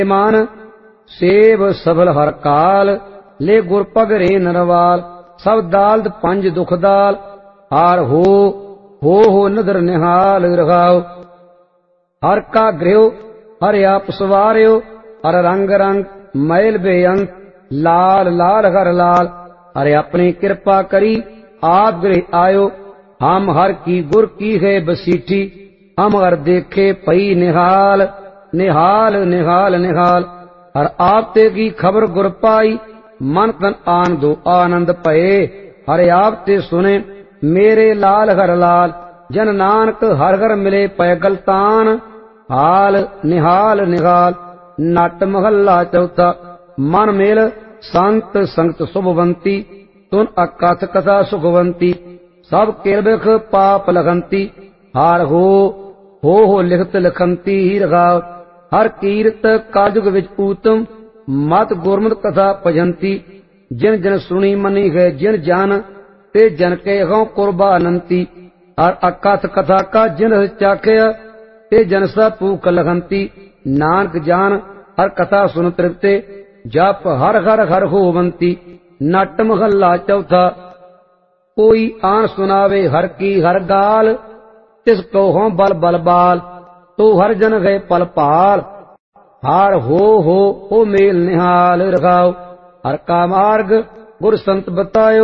मान सेव सफल हर काल, ले गुर पगरे नरवाल। सब दालद पंज दुख दाल, हार हो नदर निहाल रखाओ। हर का गृह हर आप सवार्यो, हर रंग रंग मैल बेअंत, लाल लाल हर लाल। हर अपनी कृपा करी आप गृह आयो, हम हर की गुर की है बसीठी। हम हर देखे पई निहाल, निहाल निहाल निहाल। हर आप ते की खबर गुर पाई, मन तन आन दो आनंद भये। हर आप ते सुने मेरे लाल हर लाल, जन नानक हर हर मिले पै गलतान। हाल निहाल निहाल। नट महला चौथा। मन मेल संत संगत शुभवंती, तुन अकथ कथा सुखवंती। सब किरबिख पाप लखंती, हार हो लिखत लिखंती ही रखाओ। हर कीरत काजुग विच ऊतम, मत गुरमत कथा भजंती। जिन जन सुनी मनी है जिन जान, ते जन के गौ कुर्बा अनंती। हर अकथ कथा का जिन चाख्या, ते जन सा पूख लखंती। नानक जान हर कथा सुन तृप्ते, जप हर हर हर होवंती। नट महला चौथा। कोई आन सुनावे हर की हर गाल, तिस को हों बल बल बाल। तो हर जन गए पल पाल, हार हो मेल निहाल रखाओ। हर का मार्ग गुर संत बतायो,